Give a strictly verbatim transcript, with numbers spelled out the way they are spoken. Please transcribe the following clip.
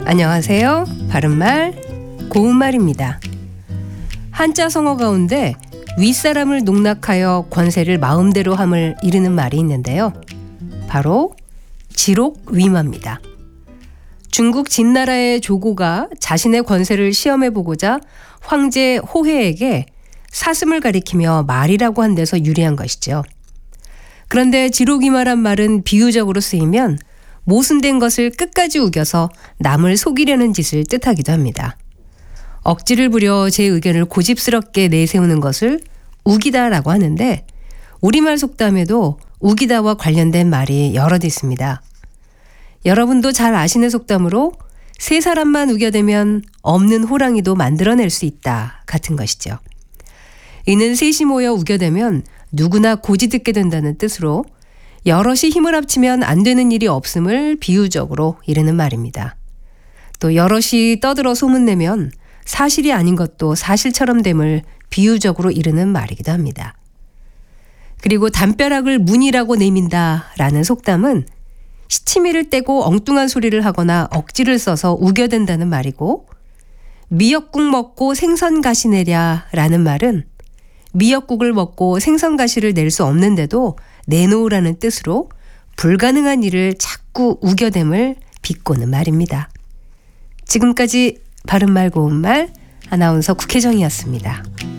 안녕하세요. 바른말 고운말입니다. 한자 성어 가운데 윗사람을 농락하여 권세를 마음대로 함을 이르는 말이 있는데요. 바로 지록위마입니다. 중국 진나라의 조고가 자신의 권세를 시험해보고자 황제 호해에게 사슴을 가리키며 말이라고 한 데서 유래한 것이죠. 그런데 지록위마란 말은 비유적으로 쓰이면 모순된 것을 끝까지 우겨서 남을 속이려는 짓을 뜻하기도 합니다. 억지를 부려 제 의견을 고집스럽게 내세우는 것을 우기다라고 하는데 우리말 속담에도 우기다와 관련된 말이 여럿 있습니다. 여러분도 잘 아시는 속담으로 세 사람만 우겨대면 없는 호랑이도 만들어낼 수 있다 같은 것이죠. 이는 셋이 모여 우겨대면 누구나 고지듣게 된다는 뜻으로 여럿이 힘을 합치면 안 되는 일이 없음을 비유적으로 이르는 말입니다. 또 여럿이 떠들어 소문내면 사실이 아닌 것도 사실처럼 됨을 비유적으로 이르는 말이기도 합니다. 그리고 담벼락을 문이라고 내민다라는 속담은 시치미를 떼고 엉뚱한 소리를 하거나 억지를 써서 우겨댄다는 말이고, 미역국 먹고 생선가시 내랴라는 말은 미역국을 먹고 생선가시를 낼 수 없는데도 내놓으라는 뜻으로 불가능한 일을 자꾸 우겨댐을 비꼬는 말입니다. 지금까지 바른말 고운말 아나운서 국혜정이었습니다.